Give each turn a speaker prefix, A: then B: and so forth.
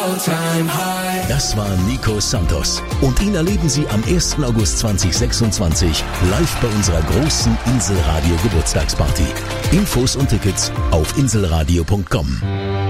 A: Das war Nico Santos. Und ihn erleben Sie am 1. August 2026 live bei unserer großen Inselradio Geburtstagsparty. Infos und Tickets auf inselradio.com.